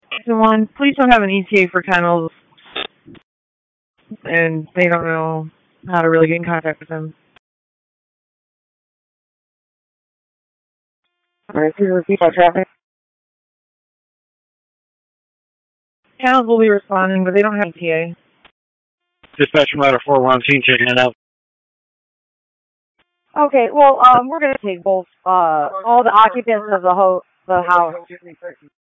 One, please don't have an ETA for kennels, and they don't know how to really get in contact with them. All right, please repeat that traffic. Kennels will be responding, but they don't have ETA. Dispatch matter 4, we're on scene checking it out. Okay, well, we're gonna take both all the occupants of the house